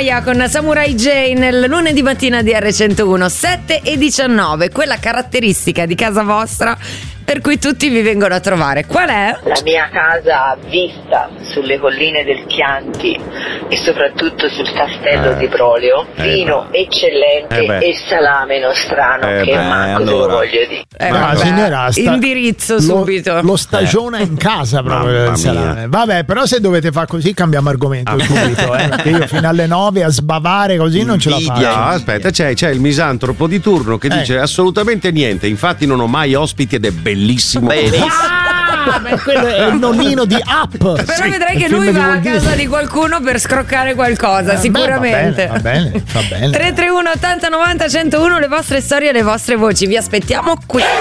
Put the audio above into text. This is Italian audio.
Noia con Samurai J nel lunedì mattina di R101, 7:19, quella caratteristica di casa vostra per cui tutti vi vengono a trovare. Qual è? La mia casa ha vista sulle colline del Chianti e soprattutto sul castello di Brolio, vino eccellente e salame nostrano che manco te lo voglio dire. La signora indirizzo subito. Lo stagiona in casa proprio il salame. Vabbè, però se dovete fare così cambiamo argomento subito, perché io fino alle 9 a sbavare così non ce la faccio. No, aspetta, c'è il misantropo di turno che dice assolutamente niente, infatti non ho mai ospiti ed è bellissimo. Quello è il nonnino di Up. Però vedrai che lui va a casa di qualcuno per scroccare qualcosa, sicuramente. Va bene. 331 80 90 101, le vostre storie e le vostre voci, vi aspettiamo qui.